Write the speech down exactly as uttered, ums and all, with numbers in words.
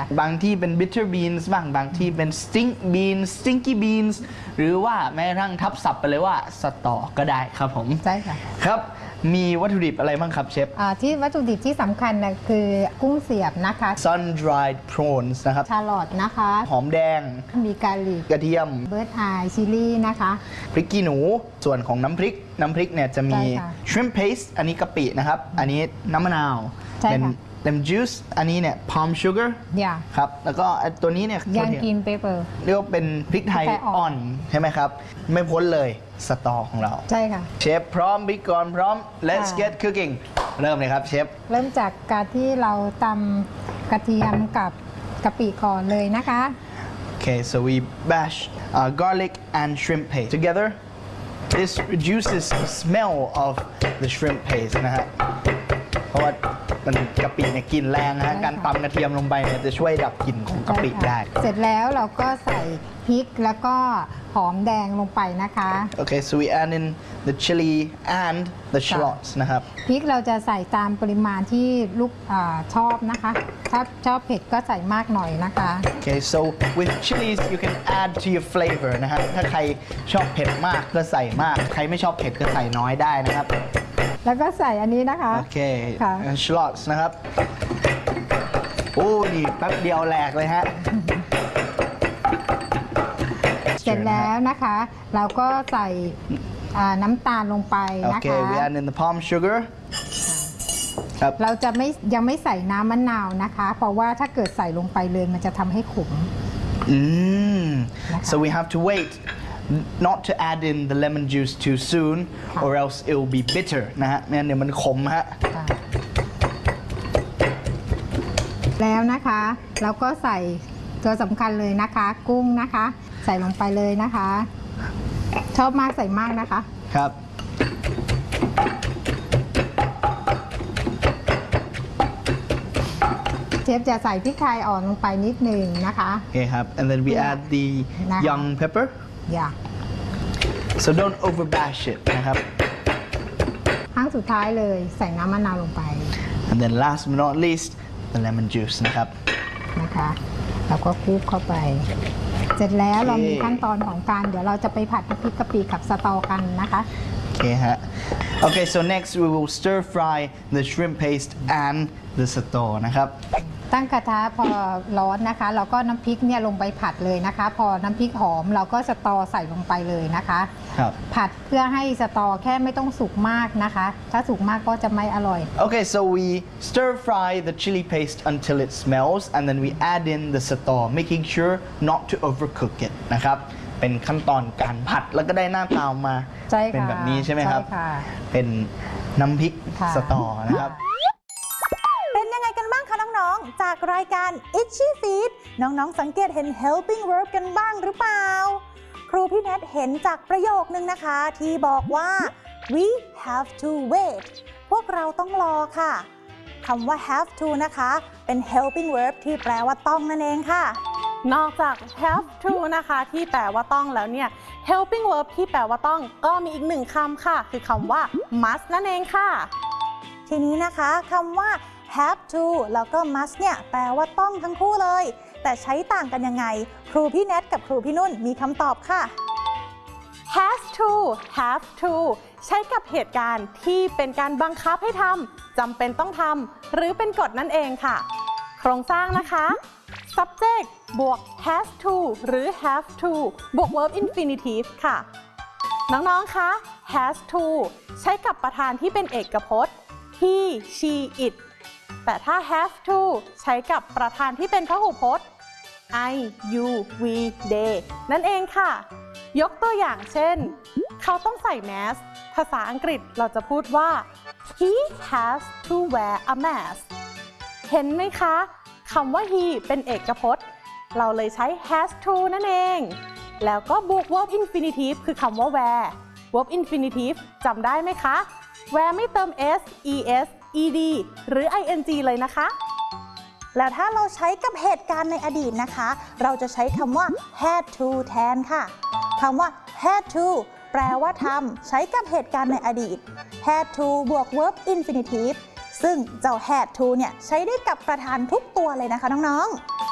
บางที่เป็น bitter beans บ้างบางที่เป็น stink beans stinky beans หรือว่าแม้กระทั่งทับศัพท์ไปเลยว่าสตอก็ได้ครับผมใช่ค่ะครับมีวัตถุดิบอะไรบ้างครับเชฟที่วัตถุดิบที่สำคัญนะคือกุ้งเสียบนะคะ sun dried prawns นะครับชาลอตนะคะหอมแดงมีกาลิกกระเทียมเบิร์ดไอชิลลี่นะคะพริกขี้หนูส่วนของน้ำพริกน้ำพริกเนี่ยจะมี shrimp paste อันนี้กะปินะครับอันนี้น้ำมะนาวเป็นlemon juice อันนี้เนี่ย palm sugar ครับแล้วก็ตัวนี้เนี่ยยังกินเปเปอร์เรียกว่าเป็นพริกไทยอ่อนใช่ไหมครับไม่พ้นเลยสตอของเราใช่ค่ะเชฟพร้อมบิ๊กกอนพร้อม let's get cooking เริ่มเลยครับเชฟเริ่มจากการที่เราตำกระเทียมกับกะปิก่อนเลยนะคะ Okay so we bash uh, garlic and shrimp paste together this reduces the smell of the shrimp paste นะฮะเพราะว่ามันกะปิเนี่ยกลิ่นแรงนะฮะการตำกระเทียมลงไปเนี่ยจะช่วยดับกลิ่นของกะปิได้เสร็จแล้วเราก็ใส่พริกแล้วก็หอมแดงลงไปนะคะ Okay so we add in the chili and the shallots นะครับพริกเราจะใส่ตามปริมาณที่ลูกชอบนะคะถ้าชอบเผ็ดก็ใส่มากหน่อยนะคะ Okay so with chilies you can add to your flavor นะฮะถ้าใครชอบเผ็ดมากก็ใส่มากใครไม่ชอบเผ็ดก็ใส่น้อยได้นะครับแล้วก็ใส่อันนี้นะคะโอเค shallots นะครับโอ้นี่แป๊บเดียวแหลกเลยฮะเสร็จแล้วนะคะเราก็ใส่น้ำตาลลงไปนะคะ Okay we add in the palm sugar ครับเราจะไม่ยังไม่ใส่น้ำมะนาวนะคะเพราะว่าถ้าเกิดใส่ลงไปเลยมันจะทำให้ขมอืม so we have to wait not to add in the lemon juice too soon or else it will be bitter นะฮะไม่งั้นเดี๋ยวมันขมฮะแล้วนะคะเราก็ใส่ตัวสำคัญเลยนะคะกุ้งนะคะใส่ลงไปเลยนะคะชอบมากใส่มากนะคะครับเชฟจะใส่พริกไทยอ่อนลงไปนิดหนึ่งนะคะโอเคครับ and then we add the young pepper yeah so don't over bash it นะครับครั้งสุดท้ายเลยใส่น้ำมะนาวลงไป and then last but not least the lemon juice นะครับนะคะแล้วก็คลุกเข้าไปเสร็จแล้วเรามีขั้นตอนของการเดี๋ยวเราจะไปผัดพริกกะปิกับสตอกันนะคะโอเคฮะ Okay so next we will stir fry the shrimp paste and the สตอนะครับตั้งกระทะพอร้อนนะคะเราก็น้ำพริกเนี่ยลงไปผัดเลยนะคะพอน้ำพริกหอมเราก็สตอใส่ลงไปเลยนะคะครับผัดเพื่อให้สตอแค่ไม่ต้องสุกมากนะคะถ้าสุกมากก็จะไม่อร่อย Okay so we stir fry the chili paste until it smells and then we add in the สตอ making sure not to overcook it นะครับเป็นขั้นตอนการผัดแล้วก็ได้หน้าตามาเป็นแบบนี้ใช่ไหมครับเป็นน้ำพริกสตอนะครับเป็นยังไงกันบ้างคะน้องๆจากรายการ Itchy Feet น้องๆสังเกตเห็น helping verb กันบ้างหรือเปล่าครูพี่เนทเห็นจากประโยคนึงนะคะที่บอกว่า we have to wait พวกเราต้องรอค่ะคำว่า have to นะคะเป็น helping verb ที่แปลว่าต้องนั่นเองค่ะนอกจาก have to นะคะที่แปลว่าต้องแล้วเนี่ย helping verb ที่แปลว่าต้องก็มีอีกหนึ่งคำค่ะคือคำว่า must นั่นเองค่ะทีนี้นะคะคำว่า have to แล้วก็ must เนี่ยแปลว่าต้องทั้งคู่เลยแต่ใช้ต่างกันยังไงครูพี่เนทกับครูพี่นุ่นมีคำตอบค่ะ has to have to ใช้กับเหตุการณ์ที่เป็นการบังคับให้ทำจำเป็นต้องทำหรือเป็นกฎนั่นเองค่ะโครงสร้างนะคะ subject บวก has to หรือ have to บวก verb infinitive ค่ะน้องๆคะ has to ใช้กับประธานที่เป็นเอกพจน์ he she it แต่ถ้า have to ใช้กับประธานที่เป็นพหูพจน์ I you we they นั่นเองค่ะยกตัวอย่างเช่นเขาต้องใส่แมสภาษาอังกฤษเราจะพูดว่า he has to wear a mask เห็นไหมคะคำว่า he เป็นเอกพจน์เราเลยใช้ has to นั่นเองแล้วก็บวก verb infinitive คือคำว่า wear verb infinitive จำได้ไหมคะ wear ไม่เติม s es ed หรือ ing เลยนะคะแล้วถ้าเราใช้กับเหตุการณ์ในอดีตนะคะเราจะใช้คำว่า had to แทนค่ะคำว่า had to แปลว่าทำใช้กับเหตุการณ์ในอดีต had to บวก verb infinitive ซึ่งเจ้า had to เนี่ยใช้ได้กับประธานทุกตัวเลยนะคะน้องๆ